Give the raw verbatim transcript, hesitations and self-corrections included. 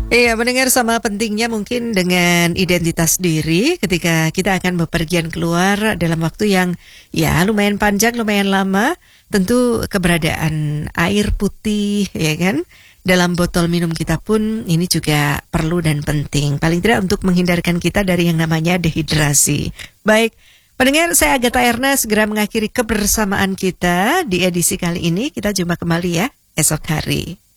Iya, mendengar sama pentingnya mungkin dengan identitas diri ketika kita akan bepergian keluar dalam waktu yang ya lumayan panjang, lumayan lama. Tentu keberadaan air putih, ya kan, dalam botol minum kita pun ini juga perlu dan penting. Paling tidak untuk menghindarkan kita dari yang namanya dehidrasi. Baik, pendengar, saya Agatha Erna segera mengakhiri kebersamaan kita di edisi kali ini. Kita jumpa kembali ya esok hari.